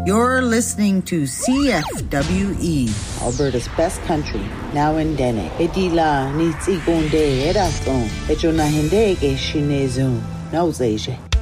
You're listening to CFWE, Alberta's best country, now in Dene. Edila ni tsigonde edaston, echona hende ke shinezun, nauzeje.